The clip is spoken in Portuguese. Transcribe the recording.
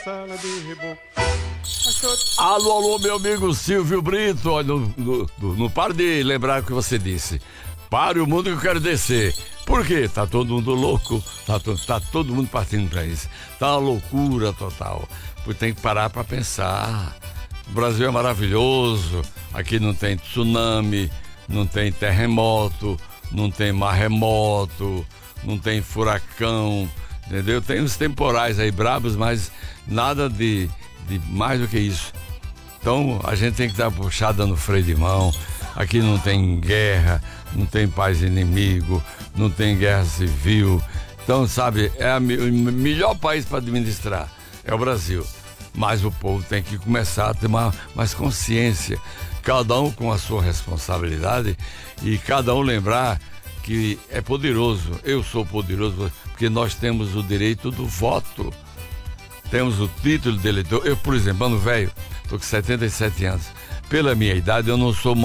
Sala de reboco. Alô, alô, meu amigo Silvio Brito. Olha, não pare de lembrar o que você disse. Pare o mundo que eu quero descer. Por quê? Tá todo mundo louco. Tá todo mundo partindo pra isso. Tá uma loucura total. Porque tem que parar pra pensar. O Brasil é maravilhoso. Aqui não tem tsunami, não tem terremoto, não tem maremoto, não tem furacão, entendeu? Tem uns temporais aí brabos, mas nada de mais do que isso. Então a gente tem que dar puxada no freio de mão. Aqui não tem guerra, não tem paz inimigo, não tem guerra civil. Então, sabe, é o melhor país para administrar, é o Brasil. Mas o povo tem que começar a ter mais consciência, cada um com a sua responsabilidade e cada um lembrar que é poderoso. Eu sou poderoso porque nós temos o direito do voto, temos o título de eleitor. Eu, por exemplo, ano velho, estou com 77 anos. Pela minha idade, eu não sou